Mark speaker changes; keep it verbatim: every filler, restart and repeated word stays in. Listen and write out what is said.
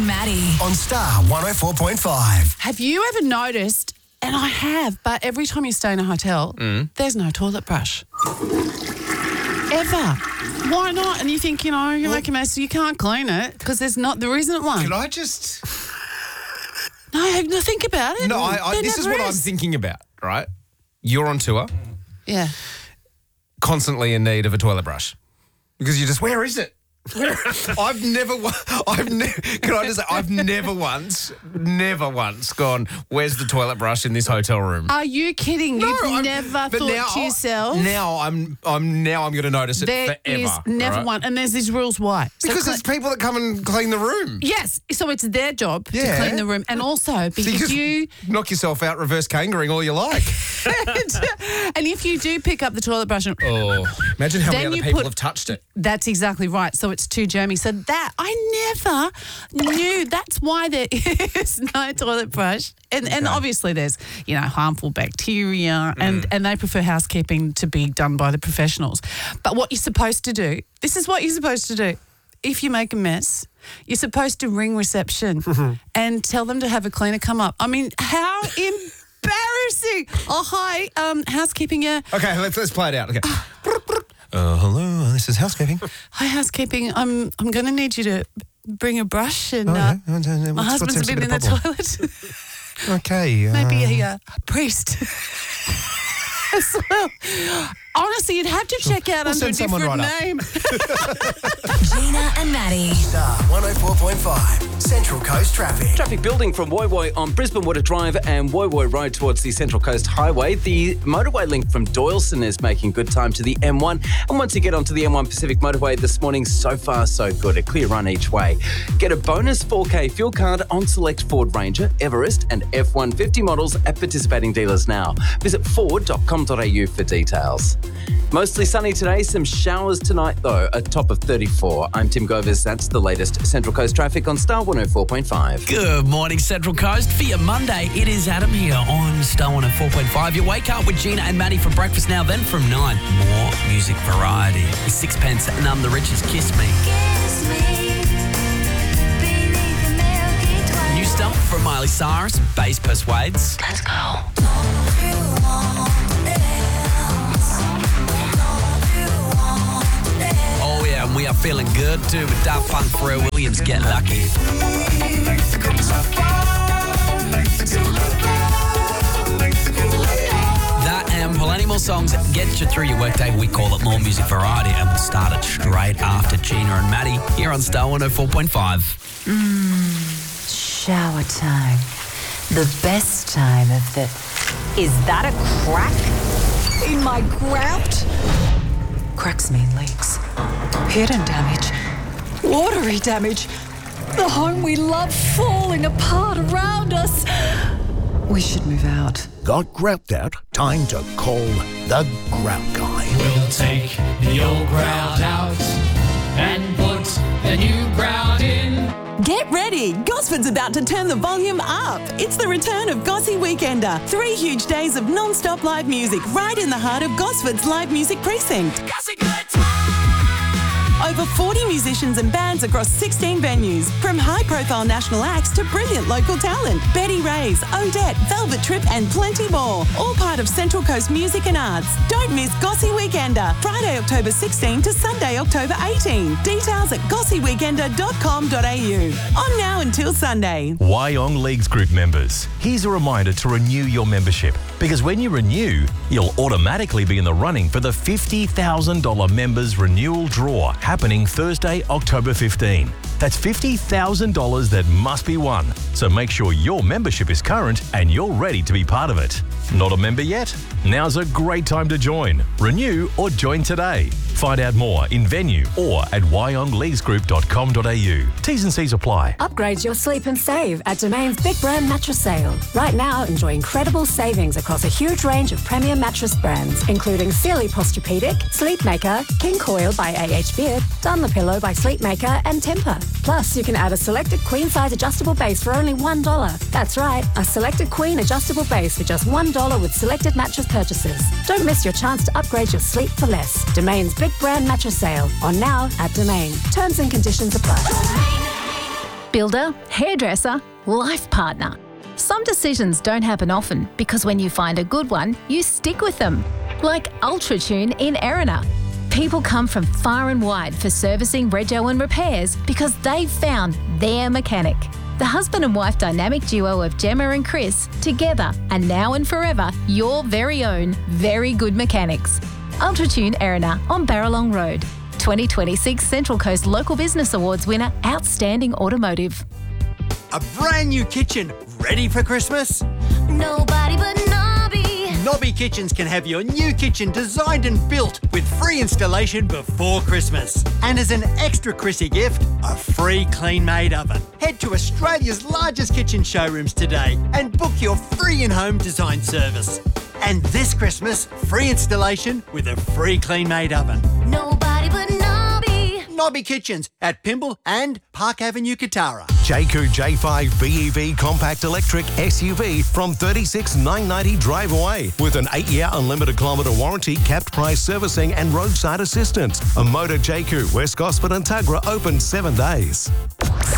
Speaker 1: Maddie.
Speaker 2: On Star one oh four point five.
Speaker 3: Have you ever noticed, and I have, but every time you stay in a hotel,
Speaker 4: Mm.
Speaker 3: there's no toilet brush. Ever. Why not? And you think, you know, you make a mess, you can't clean it because there's not, there isn't one.
Speaker 4: Can I just...
Speaker 3: No, no, think about it.
Speaker 4: No, I, I,
Speaker 3: There
Speaker 4: this is
Speaker 3: never
Speaker 4: what I'm thinking about, right? You're on tour,
Speaker 3: Yeah.
Speaker 4: constantly in need of a toilet brush. Because you're just, where is it? Where? I've never, wa- I've never, can I just say, I've never once, never once gone, where's the toilet brush in this hotel room?
Speaker 3: Are you kidding? You've
Speaker 4: I'm-
Speaker 3: never
Speaker 4: but
Speaker 3: thought
Speaker 4: now-
Speaker 3: to yourself.
Speaker 4: Now I'm, I'm, now I'm going to notice it
Speaker 3: There
Speaker 4: forever.
Speaker 3: is never
Speaker 4: right?
Speaker 3: one. And there's these rules why. So
Speaker 4: Because
Speaker 3: cle-
Speaker 4: it's people that come and clean the room.
Speaker 3: Yes, so it's their job
Speaker 4: Yeah.
Speaker 3: to clean the room. And also
Speaker 4: So you
Speaker 3: because
Speaker 4: just
Speaker 3: you...
Speaker 4: knock yourself out reverse kangaroing all you like.
Speaker 3: and if you do pick up the toilet brush, and,
Speaker 4: Oh, imagine how
Speaker 3: Then
Speaker 4: many other
Speaker 3: you
Speaker 4: people
Speaker 3: put-
Speaker 4: have touched it.
Speaker 3: that's exactly right. So it's too germy. So that, I never knew. That's why there is no toilet brush. And and
Speaker 4: Okay.
Speaker 3: obviously there's, you know, harmful bacteria and, and they prefer housekeeping to be done by the professionals. But what you're supposed to do, this is what you're supposed to do. If you make a mess, you're supposed to ring reception and tell them to have a cleaner come up. I mean, how embarrassing. Oh, hi, um, housekeeping, yeah.
Speaker 4: Okay, let's let's play it out. Okay. Uh, hello, this is housekeeping.
Speaker 3: Hi, housekeeping. I'm I'm going to need you to bring a brush and
Speaker 4: Oh,
Speaker 3: uh,
Speaker 4: yeah. What's-
Speaker 3: my
Speaker 4: what's
Speaker 3: husband's
Speaker 4: seems to
Speaker 3: been
Speaker 4: be
Speaker 3: in
Speaker 4: the
Speaker 3: the
Speaker 4: problem?
Speaker 3: toilet.
Speaker 4: Okay. Uh,
Speaker 3: Maybe a, uh, a priest. As well. Honestly, you'd have to check out
Speaker 4: We'll
Speaker 3: under a
Speaker 4: send someone
Speaker 3: different
Speaker 4: right up.
Speaker 3: name.
Speaker 1: Gina and Maddie.
Speaker 2: Star one oh four point five. Central Coast Traffic.
Speaker 5: Traffic building from Woy Woy on Brisbane Water Drive and Woy Woy Road towards the Central Coast Highway. The motorway link from Doyleson is making good time to the M one. And once you get onto the M one Pacific Motorway this morning, so far so good. A clear run each way. Get a bonus four K fuel card on select Ford Ranger, Everest and F one fifty models at participating dealers now. Visit ford dot com dot a u for details. Mostly sunny today, some showers tonight though, a top of thirty-four. I'm Tim Govers, that's the latest Central Coast traffic on Star one oh four point five.
Speaker 6: Good morning, Central Coast. For your Monday, it is Adam here on Star one oh four point five. You wake up with Gina and Maddie for breakfast now, then from nine. More music variety. With Sixpence, None the Richest, Kiss Me. New stuff from Miley Cyrus, Bass Persuades. Let's go. Oh yeah, and we are feeling good too with Daft Punk, Pharrell Williams, Get Lucky. That and plenty more songs get you through your workday. We call it More Music Variety, and we'll start it straight after Gina and Maddie here on Star one oh four point five.
Speaker 7: Shower time. The best time of the... Is that a crack in my grout? Cracks mean leaks. Hidden damage. Watery damage. The home we love falling apart around us. We should move out.
Speaker 2: Got grout out? Time to call the Grout Guy.
Speaker 8: We'll take the old grout out and put the new grout in.
Speaker 9: Get ready! Gosford's about to turn the volume up. It's the return of Gossy Weekender. Three huge days of non-stop live music right in the heart of Gosford's live music precinct. Over forty musicians and bands across sixteen venues, from high-profile national acts to brilliant local talent. Betty Ray's, Odette, Velvet Trip and plenty more. All part of Central Coast Music and Arts. Don't miss Gossy Weekender, Friday, October sixteenth to Sunday, October eighteenth. Details at gossy weekender dot com dot a u. On now until Sunday.
Speaker 10: Wyong Leagues Group members, here's a reminder to renew your membership. Because when you renew, you'll automatically be in the running for the fifty thousand dollars members renewal draw happening Thursday, October fifteenth. That's fifty thousand dollars that must be won. So make sure your membership is current and you're ready to be part of it. Not a member yet? Now's a great time to join. Renew or join today. Find out more in venue or at wyong leagues group dot com dot a u. T's and C's apply.
Speaker 11: Upgrade your sleep and save at Domain's Big Brand Mattress Sale. Right now, enjoy incredible savings across a huge range of premier mattress brands, including Sealy Posturepedic, Sleepmaker, King Coil by A H Beard, Dunlopillow by Sleepmaker, and Tempur. Plus, you can add a selected queen-size adjustable base for only one dollar. That's right, a selected queen adjustable base for just one dollar with selected mattress purchases. Don't miss your chance to upgrade your sleep for less. Domain's Big Brand Mattress Sale, on now at Domain. Terms and conditions apply.
Speaker 12: builder, hairdresser, life partner. Some decisions don't happen often because when you find a good one, you stick with them. Like UltraTune in Erina. People come from far and wide for servicing, rego and repairs because they've found their mechanic. The husband and wife dynamic duo of Gemma and Chris, together and now and forever, your very own very good mechanics. UltraTune Erina on Barralong Road. twenty twenty-six Central Coast Local Business Awards winner, Outstanding Automotive.
Speaker 13: A brand new kitchen ready for Christmas?
Speaker 1: Nobody but Nobby.
Speaker 13: Nobby Kitchens can have your new kitchen designed and built with free installation before Christmas. And as an extra Chrissy gift, a free clean-made oven. Head to Australia's largest kitchen showrooms today and book your free in-home design service. And this Christmas, free installation with a free clean-made oven.
Speaker 1: Nobody but Nobby.
Speaker 13: Nobby Kitchens at Pymble and Park Avenue, Katara.
Speaker 14: Jayco J five B E V Compact Electric S U V from thirty-six thousand nine hundred ninety drive away with an eight-year unlimited kilometre warranty, capped price servicing and roadside assistance. A Motor Jayco, West Gosford and Tuggerah open seven days.